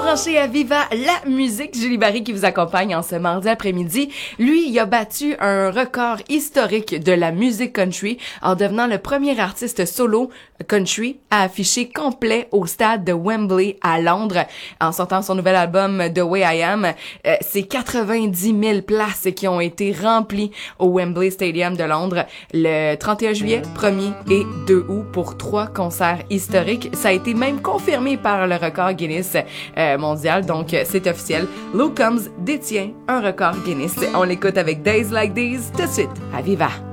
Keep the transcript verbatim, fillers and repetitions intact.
branchés à Viva la musique. Julie Barry qui vous accompagne en ce mardi après-midi. Lui, il a battu un record historique de la musique country en devenant le premier artiste solo country à afficher complet au stade de Wembley à Londres en sortant son nouvel album The Way I Am. Euh, c'est quatre-vingt-dix mille places qui ont été remplies au Wembley Stadium de Londres le trente et un juillet, premier et deux août pour trois concerts historiques. Ça a été même confirmé par le record Guinness euh, mondial, donc c'est officiel. Luke Combs détient un record Guinness. On l'écoute avec Days Like These tout de suite à Viva.